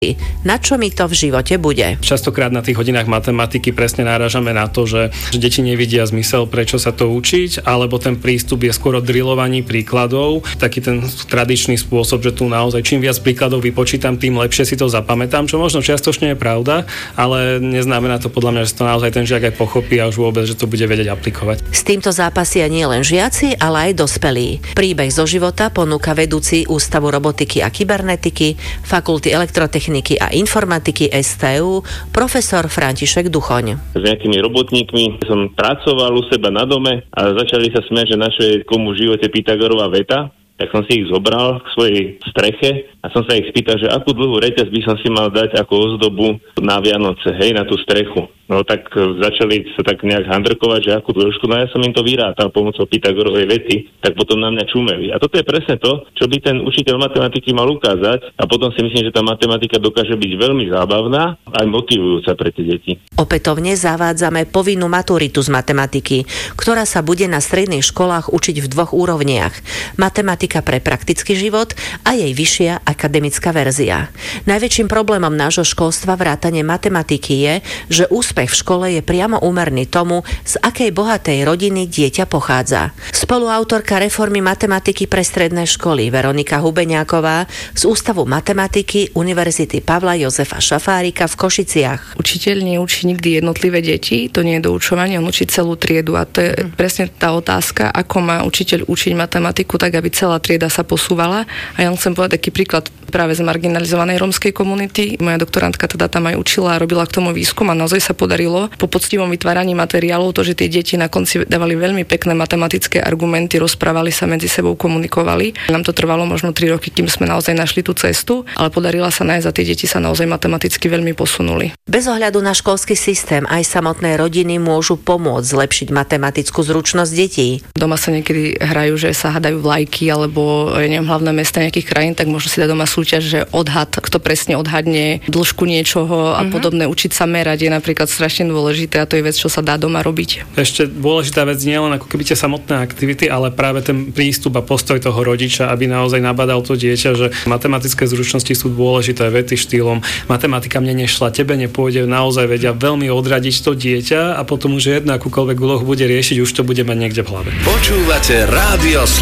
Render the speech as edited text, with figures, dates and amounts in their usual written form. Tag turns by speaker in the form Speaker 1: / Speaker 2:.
Speaker 1: Na čo mi to v živote bude?
Speaker 2: Častokrát na tých hodinách matematiky presne náražame na to, že deti nevidia zmysel, prečo sa to učiť, alebo ten prístup je skôr o drillovaní príkladov. Taký ten tradičný spôsob, že tu naozaj čím viac príkladov vypočítam, tým lepšie si to zapamätám, čo možno čiastočne je pravda, ale neznamená to podľa mňa, že to naozaj ten žiak aj pochopí a už vôbec, že to bude vedieť aplikovať.
Speaker 1: S týmto zápasia nie len žiaci, ale aj dospelí. Príbeh zo života ponúka vedúci Ústavu robotiky a kybernetiky, Fakulty elektrotechniky a informatiky STU, profesor František Duchoň.
Speaker 3: S nejakými robotníkmi som pracoval u seba na dome a začali sa smiať, že našej komu v živote Pythagorova veta, tak som si ich zobral k svojej streche a som sa ich spýtal, že akú dlhú reťaz by som si mal dať ako ozdobu na Vianoce, hej, na tú strechu. No tak začali sa tak nejak handrkovať, že akú dĺžku, no ja som im to vyrátal pomocou Pythagorovej vety, tak potom na mňa čumeli. A toto je presne to, čo by ten učiteľ matematiky mal ukázať a potom si myslím, že tá matematika dokáže byť veľmi zábavná aj motivujúca pre tie deti.
Speaker 1: Opätovne zavádzame povinnú maturitu z matematiky, ktorá sa bude na stredných školách učiť v 2 úrovniach. Matematika pre praktický život a jej vyššia akademická verzia. Najväčším problémom nášho školstva vrátane matematiky je, že úspech v škole je priamo úmerný tomu, z akej bohatej rodiny dieťa pochádza. Spoluautorka reformy matematiky pre stredné školy Veronika Hubeňáková z Ústavu matematiky Univerzity Pavla Jozefa Šafárika v Košiciach.
Speaker 4: Učiteľ neučí nikdy jednotlivé deti, to nie je doučovanie, on učí celú triedu a to je presne tá otázka, ako má učiteľ učiť matematiku tak, aby celá trieda sa posúvala. A ja chcem povedať taký príklad práve z marginalizovanej rómskej komunity. Moja doktorantka teda tam aj učila a robila k tomu výskum a naozaj sa podarilo po poctivom vytváraní materiálov to, že tie deti na konci dávali veľmi pekné matematické argumenty, rozprávali sa medzi sebou, komunikovali. Nám to trvalo možno 3 roky, kým sme naozaj našli tú cestu, ale podarila sa nájsť a tie deti sa naozaj matematicky veľmi posunuli.
Speaker 1: Bez ohľadu na školský systém aj samotné rodiny môžu pomôcť zlepšiť matematickú zručnosť detí.
Speaker 4: Doma sa niekedy hrajú, že sa hadajú vlajky alebo hlavné mesta nejakých krajín, tak možno si dá doma súťaž, že odhad, kto presne odhadne dĺžku niečoho a podobné. Učiť sa merať je napríklad strašne dôležité a to je vec, čo sa dá doma robiť.
Speaker 2: Ešte dôležitá vec nie len ako keby tie samotné aktivity, ale práve ten prístup a postoj toho rodiča, aby naozaj nabadal to dieťa, že matematické zručnosti sú dôležité, vety štýlom matematika mne nešla, tebe nepôjde, naozaj vedia veľmi odradiť to dieťa a potom už jedno akúkoľvek úlohu bude riešiť, už to bude mať niekde v hlave.
Speaker 5: Počúvate Rádio